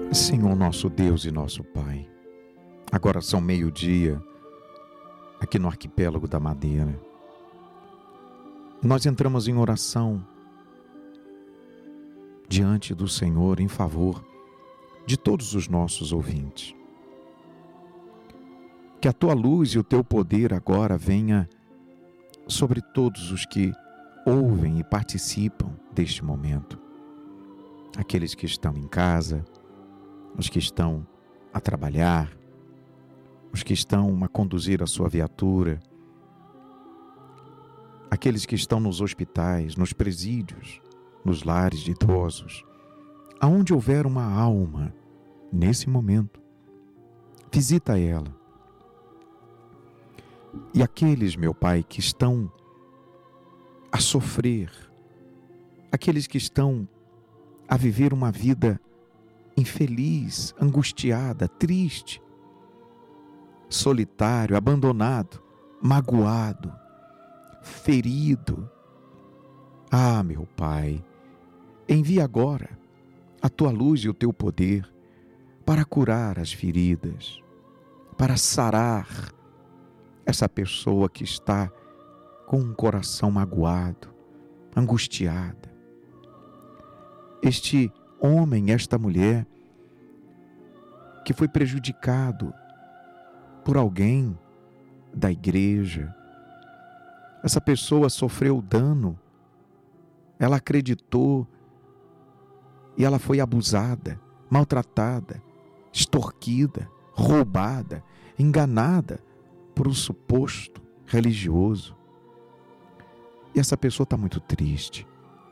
Senhor nosso Deus e nosso Pai, agora são meio-dia aqui no arquipélago da Madeira. Nós entramos em oração diante do Senhor em favor de todos os nossos ouvintes. Que a Tua luz e o Teu poder agora venha sobre todos os que ouvem e participam deste momento. Aqueles que estão em casa, os que estão a trabalhar, os que estão a conduzir a sua viatura, aqueles que estão nos hospitais, nos presídios, nos lares de idosos, aonde houver uma alma nesse momento, visita ela. E aqueles, meu Pai, que estão a sofrer, aqueles que estão a viver uma vida infeliz, angustiada, triste, solitário, abandonado, magoado, ferido. Ah, meu Pai, envia agora a Tua luz e o Teu poder para curar as feridas, para sarar essa pessoa que está com um coração magoado, angustiada. Este homem, esta mulher que foi prejudicado por alguém da igreja, essa pessoa sofreu dano, ela acreditou e ela foi abusada, maltratada, extorquida, roubada, enganada por um suposto religioso. E essa pessoa está muito triste.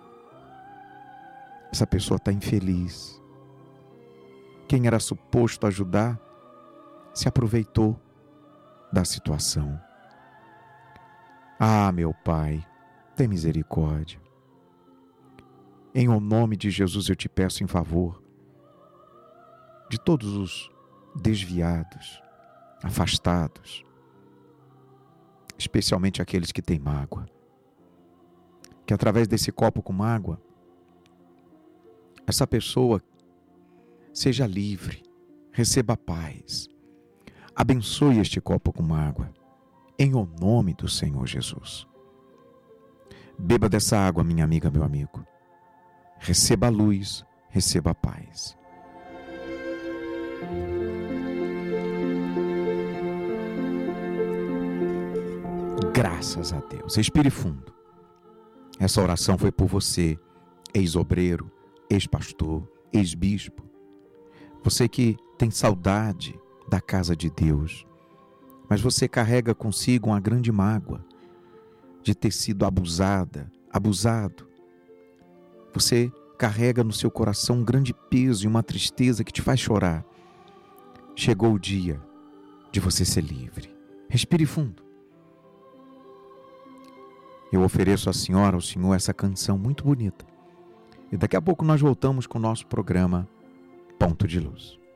Essa pessoa está infeliz. Quem era suposto ajudar se aproveitou da situação. Ah, meu Pai, tem misericórdia. Em o nome de Jesus eu te peço em favor de todos os desviados, afastados, especialmente aqueles que têm mágoa. Que através desse copo com água, essa pessoa seja livre, receba paz. Abençoe este copo com água, em o nome do Senhor Jesus. Beba dessa água, minha amiga, meu amigo. Receba a luz, receba a paz. Graças a Deus. Respire fundo. Essa oração foi por você, ex-obreiro, ex-pastor, ex-bispo. Você que tem saudade da casa de Deus, mas você carrega consigo uma grande mágoa de ter sido abusada, abusado. Você carrega no seu coração um grande peso e uma tristeza que te faz chorar. Chegou o dia de você ser livre. Respire fundo. Eu ofereço à senhora, ao senhor, essa canção muito bonita. E daqui a pouco nós voltamos com o nosso programa Ponto de Luz.